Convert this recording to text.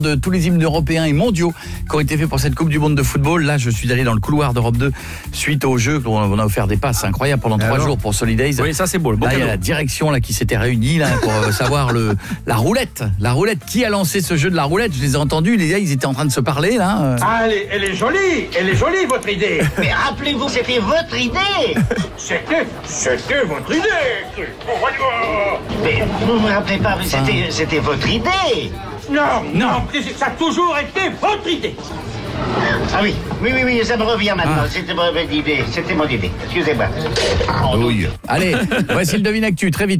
de tous les hymnes européens et mondiaux qui ont été faits pour cette Coupe du Monde de football. Là, je suis allé dans le couloir d'Europe 2 suite au jeu. On a offert des passes incroyables pendant 3 jours pour Solidays. Oui, ça c'est beau. Là, il y a la direction là, qui s'était réunie là, pour savoir la roulette. La roulette, qui a lancé ce jeu de la roulette? Je les ai entendus, les gars, ils étaient en train de se parler là. Ah, elle est jolie votre idée. Mais rappelez-vous, c'était votre idée. C'était votre idée. Mais vous me rappelez pas, mais c'était votre idée. Non, ça a toujours été votre idée. Ah oui, ça me revient maintenant. C'était mon idée. Excusez-moi. Oui. Allez, voici le Devine Actu, très vite.